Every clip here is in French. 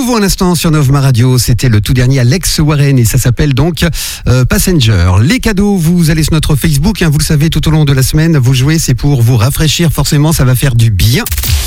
Nouveau à l'instant sur Novma Radio, c'était le tout dernier Alex Warren et ça s'appelle donc Passenger. Les cadeaux, vous allez sur notre Facebook, vous le savez, tout au long de la semaine, vous jouez, c'est pour vous rafraîchir, forcément ça va faire du bien.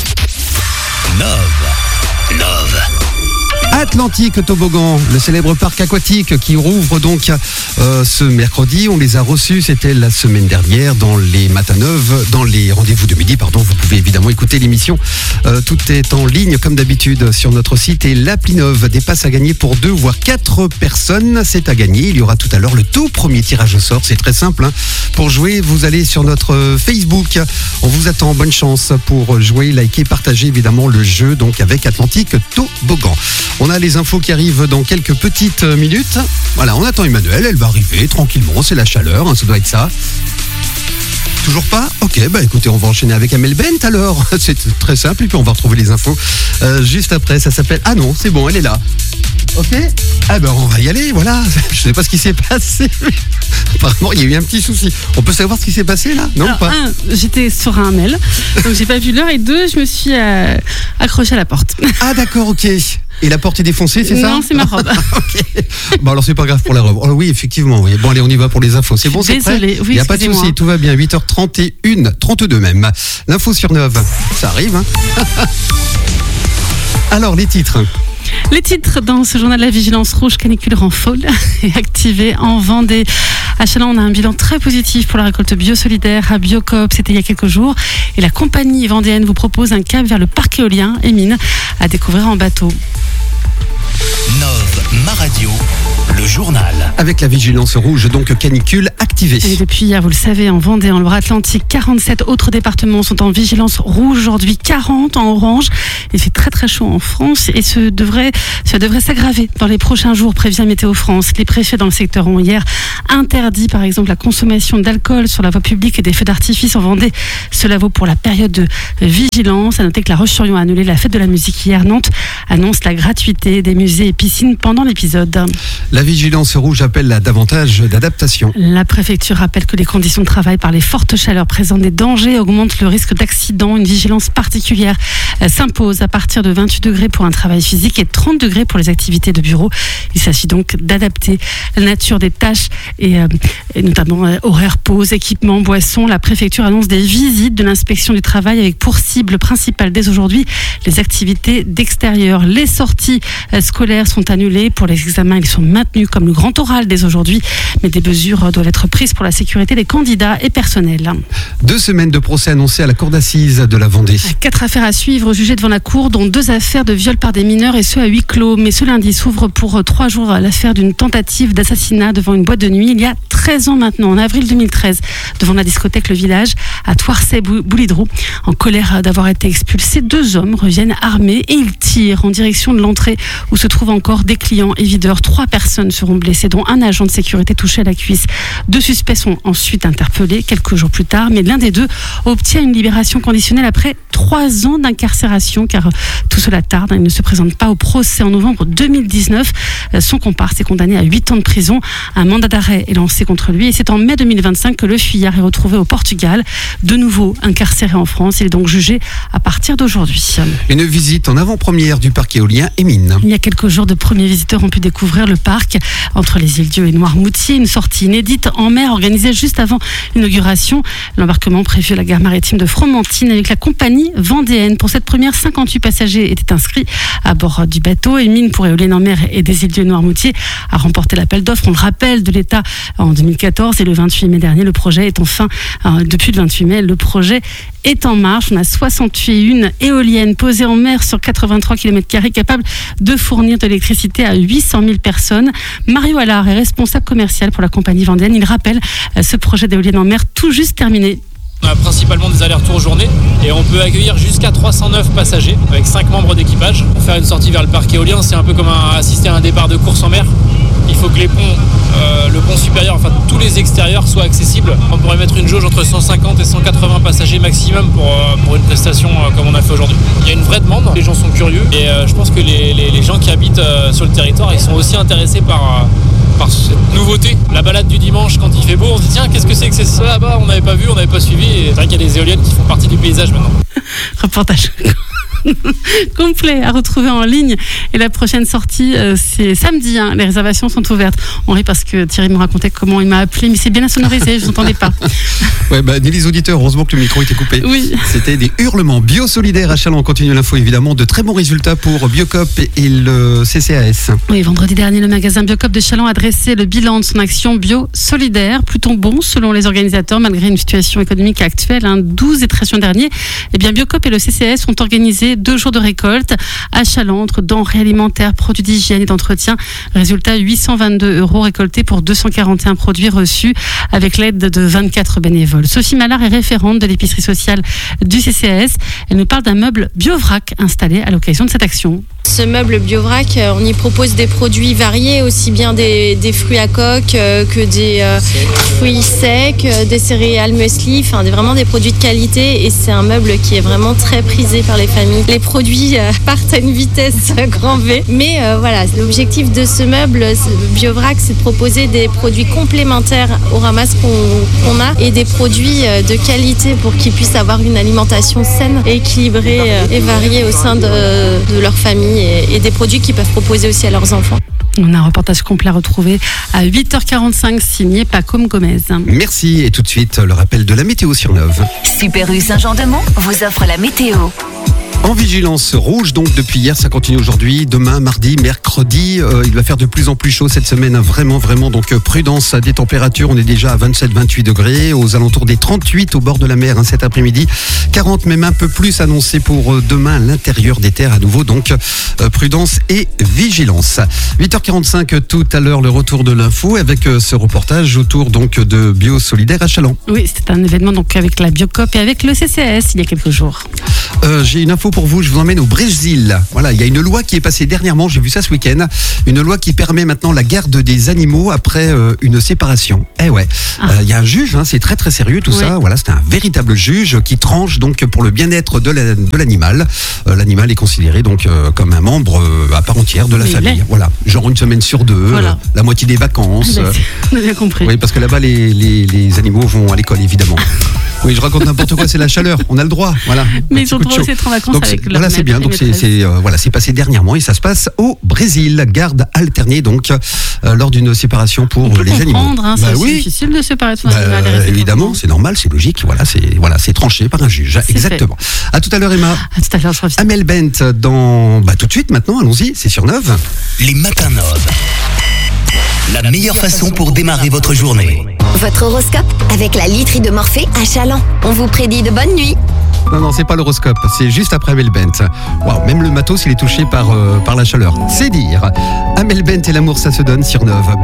Love. Atlantique Toboggan, le célèbre parc aquatique qui rouvre donc ce mercredi. On les a reçus, c'était la semaine dernière dans les Mataneuves, dans les rendez-vous de midi, pardon. Vous pouvez évidemment écouter l'émission. Tout est en ligne comme d'habitude sur notre site et l'appli Neuve. Des passes à gagner pour 2 voire 4 personnes. C'est à gagner. Il y aura tout à l'heure le tout premier tirage au sort. C'est très simple. Pour jouer, vous allez sur notre Facebook. On vous attend. Bonne chance pour jouer, liker, partager évidemment le jeu donc avec Atlantique Toboggan. On a les infos qui arrivent dans quelques petites minutes. Voilà, on attend Emmanuel, elle va arriver tranquillement, c'est la chaleur, ça doit être ça. Toujours pas ? Ok, écoutez, on va enchaîner avec Amel Bent alors. C'est très simple et puis on va retrouver les infos juste après. Ça s'appelle... Ah non, c'est bon, elle est là. Ok ? On va y aller, voilà. Je sais pas ce qui s'est passé. Apparemment, il y a eu un petit souci. On peut savoir ce qui s'est passé là ? Non, alors, pas. J'étais sur un mail, donc j'ai pas vu l'heure. Et 2, je me suis accrochée à la porte. Ah d'accord, ok. Et la porte est défoncée, c'est ça ? Non, c'est ma robe. Ok. Alors c'est pas grave pour la robe. Oh, oui, effectivement. Oui. Bon, allez, on y va pour les infos. C'est bon, c'est prêt ? Désolée, oui, il n'y a pas de souci, tout va bien. 8h31, 32 même. L'info sur Neuve, ça arrive. Alors, les titres. Les titres dans ce journal de la vigilance rouge, canicule rend folle et activée en Vendée. À Châlons, on a un bilan très positif pour la récolte biosolidaire à Biocoop, c'était il y a quelques jours. Et la compagnie vendéenne vous propose un cap vers le parc éolien et mine à découvrir en bateau. Novma Radio, le journal. Avec la vigilance rouge, donc canicule activée. Et depuis hier, vous le savez, en Vendée, en Loire-Atlantique, 47 autres départements sont en vigilance rouge aujourd'hui, 40 en orange. Il fait très très chaud en France et ça devrait s'aggraver dans les prochains jours, prévient Météo France. Les préfets dans le secteur ont hier interdit par exemple la consommation d'alcool sur la voie publique et des feux d'artifice en Vendée. Cela vaut pour la période de vigilance. À noter que La Roche-sur-Yon a annulé la fête de la musique hier. Nantes annonce la gratuité des musées et piscines pendant l'épisode. La vigilance rouge appelle à davantage d'adaptation. La préfecture rappelle que les conditions de travail par les fortes chaleurs présentent des dangers et augmentent le risque d'accident. Une vigilance particulière s'impose à partir de 28 degrés pour un travail physique et 30 degrés pour les activités de bureau. Il s'agit donc d'adapter la nature des tâches et notamment horaires, pauses, équipements, boissons. La préfecture annonce des visites de l'inspection du travail avec pour cible principale dès aujourd'hui les activités d'extérieur. Les sorties scolaires sont annulées. Pour les examens, ils sont maintenus comme le grand oral dès aujourd'hui. Mais des mesures doivent être prises pour la sécurité des candidats et personnels. 2 semaines de procès annoncés à la cour d'assises de la Vendée. 4 affaires à suivre jugées devant la cour, dont 2 affaires de viol par des mineurs et ce à huis clos. Mais ce lundi s'ouvre pour 3 jours l'affaire d'une tentative d'assassinat devant une boîte de nuit il y a 13 ans maintenant, en avril 2013, devant la discothèque Le Village à Thouarset-Boulidrou. En colère d'avoir été expulsés, 2 hommes reviennent armés et ils tirent en direction de l'entrée où se trouvent encore des clients et videurs. 3 personnes seront blessées, dont un agent de sécurité touché à la cuisse. 2 suspects sont ensuite interpellés quelques jours plus tard, mais l'un des 2 obtient une libération conditionnelle après 3 ans d'incarcération, car tout cela tarde. Il ne se présente pas au procès en novembre 2019. Son comparse est condamné à 8 ans de prison. Un mandat d'arrêt est lancé contre lui et c'est en mai 2025 que le fuyard est retrouvé au Portugal. De nouveau incarcéré en France, il est donc jugé à partir d'aujourd'hui. Une visite en avant-première du parc éolien et mine. Il y a quelques jours, de premiers visiteurs ont pu découvrir le parc entre les Îles-Dieu et Noirmoutier. Une sortie inédite en mer organisée juste avant l'inauguration. L'embarquement prévu à la gare maritime de Fromentine avec la compagnie vendéenne. Pour cette première, 58 passagers étaient inscrits à bord du bateau. Et Mine pour éoliennes en mer et des Îles-Dieu Noirmoutier a remporté l'appel d'offres, on le rappelle, de l'État en 2014. Et le 28 mai dernier, le projet est enfin, depuis le 28 mai, le projet est en marche. On a 61 éoliennes posées en mer sur 83 km² capables de fournir de l'électricité à 800 000 personnes. Mario Allard est responsable commercial pour la compagnie vendéenne. Il rappelle ce projet d'éoliennes en mer tout juste terminé. On a principalement des allers-retours journée et on peut accueillir jusqu'à 309 passagers avec 5 membres d'équipage. Pour faire une sortie vers le parc éolien, c'est un peu comme assister à un départ de course en mer. Il faut que les ponts, le pont supérieur, enfin tous les extérieurs soient accessibles. On pourrait mettre une jauge entre 150 et 180 passagers maximum pour une prestation comme on a fait aujourd'hui. Il y a une vraie demande, les gens sont curieux et je pense que les gens qui habitent sur le territoire, ils sont aussi intéressés par cette nouveauté. La balade du dimanche quand il fait beau, on se dit tiens, qu'est-ce que c'est ça là-bas, on n'avait pas vu, on n'avait pas suivi. Et c'est vrai qu'il y a des éoliennes qui font partie du paysage maintenant. Reportage. complet à retrouver en ligne. Et la prochaine sortie, c'est samedi. Les réservations sont ouvertes. On rit parce que Thierry me racontait comment il m'a appelé, mais c'est bien insonorisé, je n'entendais pas. Ouais, ni les auditeurs, heureusement que le micro était coupé. Oui. C'était des hurlements. Bio-solidaire à Châlons, on continue l'info évidemment. De très bons résultats pour Biocop et le CCAS. Oui, vendredi dernier, le magasin Biocop de Châlons a dressé le bilan de son action bio-solidaire. Plutôt bon selon les organisateurs, malgré une situation économique actuelle. 12 et 13 juin dernier, Biocop et le CCAS ont organisé 2 jours de récolte à Châlons, entre denrées alimentaires, produits d'hygiène et d'entretien. Résultat, 822 € récoltés pour 241 produits reçus avec l'aide de 24 bénévoles. Sophie Mallard est référente de l'épicerie sociale du CCAS. Elle nous parle d'un meuble BioVrac installé à l'occasion de cette action. Ce meuble BioVrac, on y propose des produits variés, aussi bien des fruits à coque que des fruits secs, des céréales muesli, vraiment des produits de qualité, et c'est un meuble qui est vraiment très prisé par les familles. Les produits partent à une vitesse grand V, mais voilà, l'objectif de ce meuble BioVrac, c'est de proposer des produits complémentaires au ramasse qu'on a et des produits de qualité pour qu'ils puissent avoir une alimentation saine, équilibrée et variée au sein de leur famille, et des produits qu'ils peuvent proposer aussi à leurs enfants. On a un reportage complet à retrouver à 8h45 signé Pacôme Gomez. Merci, et tout de suite le rappel de la météo sur Neuve. Super U Saint-Jean-de-Mont vous offre la météo. En vigilance rouge, donc depuis hier, ça continue aujourd'hui. Demain, mardi, mercredi, il va faire de plus en plus chaud cette semaine. Vraiment, donc prudence à des températures. On est déjà à 27-28 degrés, aux alentours des 38 au bord de la mer cet après-midi. 40, même un peu plus annoncé pour demain à l'intérieur des terres à nouveau. Donc prudence et vigilance. 8h45 tout à l'heure, le retour de l'info avec ce reportage autour donc de Bio-solidaire à Châlons. Oui, c'était un événement donc avec la Biocop et avec le CCAS il y a quelques jours. J'ai une info pour vous, je vous emmène au Brésil. Voilà, il y a une loi qui est passée dernièrement, j'ai vu ça ce week-end, une loi qui permet maintenant la garde des animaux après une séparation. Il y a un juge, c'est très très sérieux tout ça. Voilà, c'est un véritable juge qui tranche donc pour le bien-être de l'animal. L'animal est considéré donc comme un membre à part entière de la famille. Voilà, genre une semaine sur 2, la moitié des vacances. On a bien compris. Oui, parce que là-bas les animaux vont à l'école évidemment. Oui, je raconte n'importe quoi, c'est la chaleur, on a le droit, voilà. Mais ils ont le droit aussi d'être en vacances donc, avec leur voilà, c'est bien, donc c'est passé dernièrement et ça se passe au Brésil. Garde alternée donc lors d'une séparation pour les animaux. C'est difficile de séparer son animal. Évidemment, c'est normal, c'est logique, c'est tranché par un juge. Exactement. Fait. À tout à l'heure Emma. À tout à l'heure, Sophie. Amel Bent dans tout de suite maintenant, allons-y, c'est sur Neuve. Les matins Neuve. La meilleure façon pour démarrer votre journée. Votre horoscope avec la literie de Morphée à Châlons. On vous prédit de bonnes nuits. Non, c'est pas l'horoscope, c'est juste après Amel Bent. Waouh, même le matos il est touché par la chaleur. C'est dire. Amel Bent et l'amour ça se donne sur Neuve.